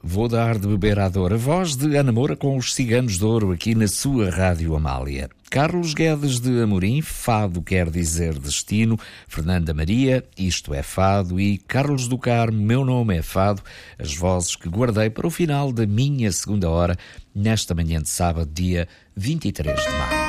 Vou dar de beber à dor, a voz de Ana Moura com os Ciganos de Ouro aqui na sua Rádio Amália. Carlos Guedes de Amorim, Fado quer dizer destino. Fernanda Maria, Isto é Fado. E Carlos do Carmo, Meu nome é Fado. As vozes que guardei para o final da minha segunda hora, nesta manhã de sábado, dia 23 de maio.